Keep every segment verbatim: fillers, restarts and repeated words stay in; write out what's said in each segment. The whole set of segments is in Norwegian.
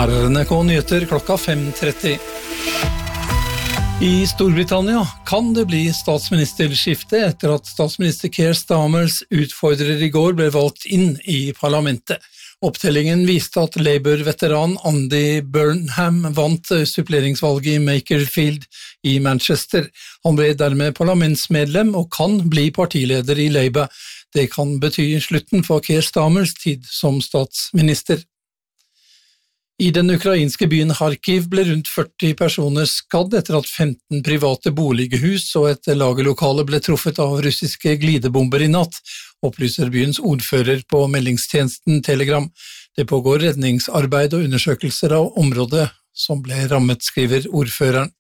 Her er N R K Nyheter klokka fem tretti. I Storbritannia kan det bli statsministerskifte etter at statsminister Keir Starmers utfordrer i går ble valgt inn i parlamentet. Opptellingen viste at Labour-veteran Andy Burnham vant suppleringsvalget i Makerfield i Manchester. Han ble dermed parlamentsmedlem og kan bli partileder i Labour. Det kan bety slutten for Keir Starmers tid som statsminister. I den ukrainske byen Kharkiv ble rundt førti personer skadd etter at femten private bolighus og et lagerlokale ble truffet av russiske glidebomber i natt, opplyser byens ordfører på meldingstjenesten Telegram. Det pågår redningsarbeid og undersøkelser av området som ble rammet, skriver ordføreren.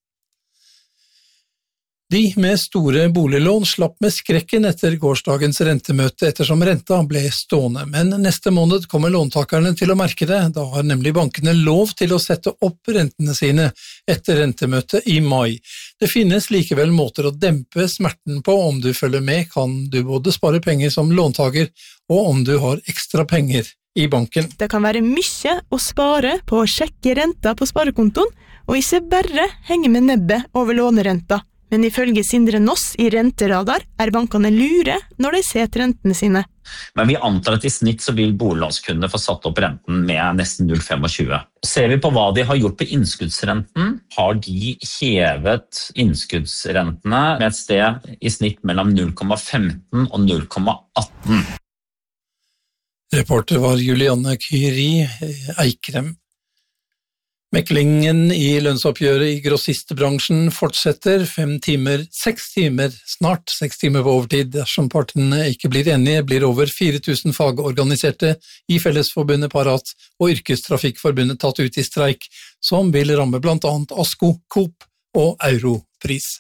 De med store boliglån slapp med skrekken etter gårsdagens rentemøte ettersom renta ble stående, men neste måned kommer låntakerne til å merke det, da har nemlig bankene lov til å sette opp rentene sine etter rentemøtet i mai. Det finnes likevel måter å dempe smerten på. Om du følger med, kan du både spare penger som låntaker, og om du har ekstra penger i banken. Det kan være mye å spare på å sjekke renta på sparekontoen, og ikke bare henge med nebbet over lånerenta. Men ifølge Sindre Noss i Renteradar er bankene lure når de ser rentene sine. Men vi antar at i snitt så vil boliglånskundene få satt opp renten med nesten null komma tjuefem. Ser vi på hva de har gjort på innskuddsrenten, har de hevet innskuddsrentene med et sted i snitt mellom null komma femten og null komma atten. Reporter var Julianne Kyri Eikrem. Meklingen i lønnsoppgjøret i grossistbransjen fortsetter fem timer, seks timer, snart seks timer på overtid. Dersom partene ikke blir enige, blir over fire tusen fagorganiserte i Fellesforbundet Parat og Yrkestrafikkforbundet tatt ut i streik, som vil ramme blant annet ASKO, Coop og Europris.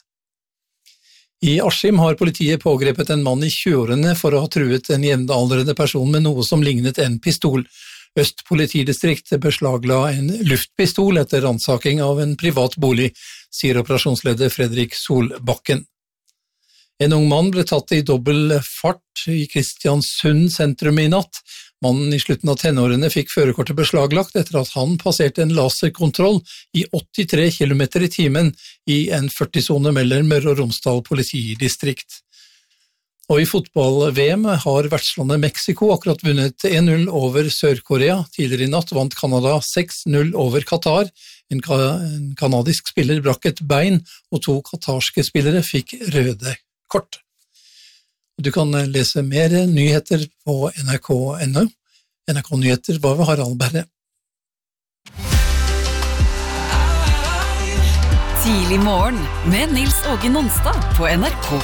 I Askim har politiet pågrepet en mann i tjueårene for å ha truet en jevnaldrende person med noe som lignet en pistol. Øst politidistrikt beslagla en luftpistol etter ransaking av en privat bolig, sier operasjonsleder Fredrik Solbakken. En ung mann ble tatt i dobbel fart i Kristiansund sentrum i natt. Mannen i slutten av tenårene fikk førerkortet beslaglagt etter at han passerte en laserkontroll i åttitre kilometer i timen i en førti-sone mellom Møre og Romsdal politidistrikt. Og i fotball-V M har vertslandet Mexico akkurat vunnet en null over Sør-Korea. Tidligere i natt vant Kanada seks null over Qatar. En, ka en kanadisk spiller brakk et bein, og to katarske spillere fikk røde kort. Du kan lese mer nyheter på N R K punktum N O. N R K Nyheter var ved Harald Berre. Tidlig morgen med Nils Åge Nonstad på N R K